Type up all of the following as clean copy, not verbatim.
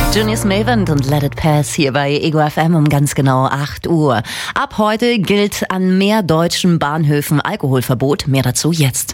Junius Mavent und Let It Pass hier bei Ego FM um ganz genau 8 Uhr. Ab heute gilt an mehr deutschen Bahnhöfen Alkoholverbot. Mehr dazu jetzt.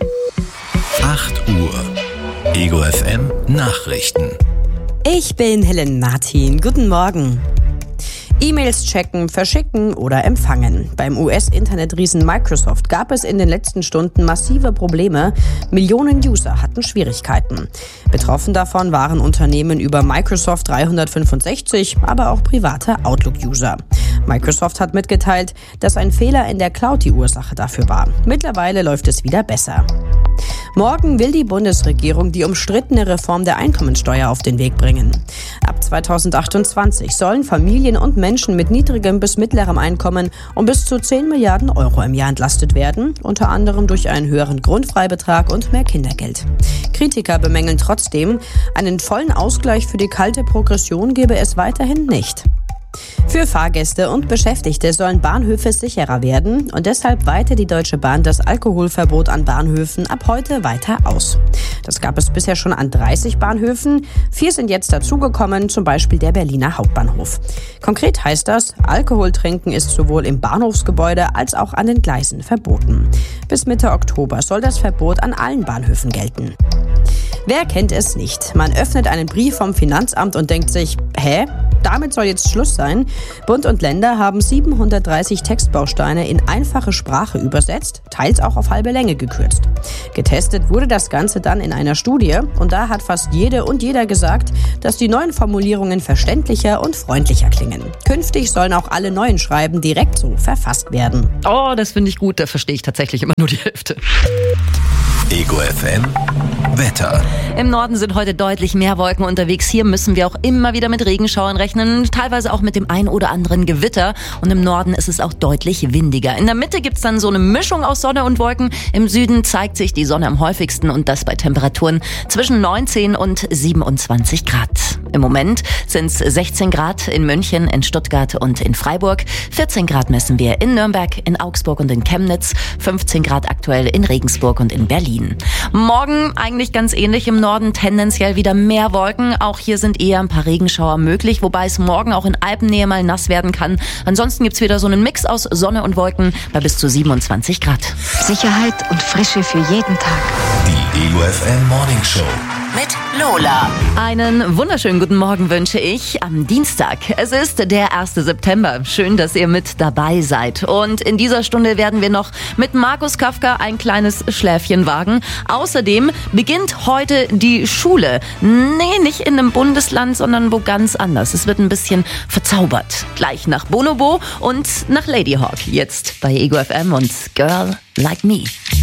8 Uhr. Ego FM Nachrichten. Ich bin Helen Martin. Guten Morgen. E-Mails checken, verschicken oder empfangen. Beim US-Internetriesen Microsoft gab es in den letzten Stunden massive Probleme. Millionen User hatten Schwierigkeiten. Betroffen davon waren Unternehmen über Microsoft 365, aber auch private Outlook-User. Microsoft hat mitgeteilt, dass ein Fehler in der Cloud die Ursache dafür war. Mittlerweile läuft es wieder besser. Morgen will die Bundesregierung die umstrittene Reform der Einkommensteuer auf den Weg bringen. Ab 2028 sollen Familien und Menschen mit niedrigem bis mittlerem Einkommen um bis zu 10 Milliarden Euro im Jahr entlastet werden, unter anderem durch einen höheren Grundfreibetrag und mehr Kindergeld. Kritiker bemängeln trotzdem, einen vollen Ausgleich für die kalte Progression gebe es weiterhin nicht. Für Fahrgäste und Beschäftigte sollen Bahnhöfe sicherer werden und deshalb weitet die Deutsche Bahn das Alkoholverbot an Bahnhöfen ab heute weiter aus. Das gab es bisher schon an 30 Bahnhöfen. 4 sind jetzt dazugekommen, zum Beispiel der Berliner Hauptbahnhof. Konkret heißt das, Alkohol trinken ist sowohl im Bahnhofsgebäude als auch an den Gleisen verboten. Bis Mitte Oktober soll das Verbot an allen Bahnhöfen gelten. Wer kennt es nicht? Man öffnet einen Brief vom Finanzamt und denkt sich, damit soll jetzt Schluss sein. Bund und Länder haben 730 Textbausteine in einfache Sprache übersetzt, teils auch auf halbe Länge gekürzt. Getestet wurde das Ganze dann in einer Studie und da hat fast jede und jeder gesagt, dass die neuen Formulierungen verständlicher und freundlicher klingen. Künftig sollen auch alle neuen Schreiben direkt so verfasst werden. Oh, das finde ich gut, da verstehe ich tatsächlich immer nur die Hälfte. Ego FM Wetter. Im Norden sind heute deutlich mehr Wolken unterwegs. Hier müssen wir auch immer wieder mit Regenschauern rechnen, teilweise auch mit dem ein oder anderen Gewitter. Und im Norden ist es auch deutlich windiger. In der Mitte gibt's dann so eine Mischung aus Sonne und Wolken. Im Süden zeigt sich die Sonne am häufigsten und das bei Temperaturen zwischen 19 und 27 Grad. Im Moment sind es 16 Grad in München, in Stuttgart und in Freiburg. 14 Grad messen wir in Nürnberg, in Augsburg und in Chemnitz. 15 Grad aktuell in Regensburg und in Berlin. Morgen eigentlich ganz ähnlich im Norden, tendenziell wieder mehr Wolken. Auch hier sind eher ein paar Regenschauer möglich, wobei es morgen auch in Alpennähe mal nass werden kann. Ansonsten gibt's wieder so einen Mix aus Sonne und Wolken bei bis zu 27 Grad. Sicherheit und Frische für jeden Tag. Die Ego FM Morning Show. Mit Lola. Einen wunderschönen guten Morgen wünsche ich am Dienstag. Es ist der 1. September. Schön, dass ihr mit dabei seid. Und in dieser Stunde werden wir noch mit Markus Kafka ein kleines Schläfchen wagen. Außerdem beginnt heute die Schule. Nee, nicht in einem Bundesland, sondern wo ganz anders. Es wird ein bisschen verzaubert. Gleich nach Bonobo und nach Ladyhawk. Jetzt bei Ego FM und Girl Like Me.